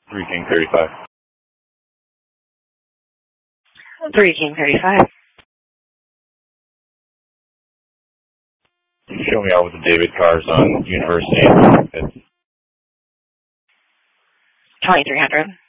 3 King 35. 3 King 35. Can you show me out with the David cars on University and 2300.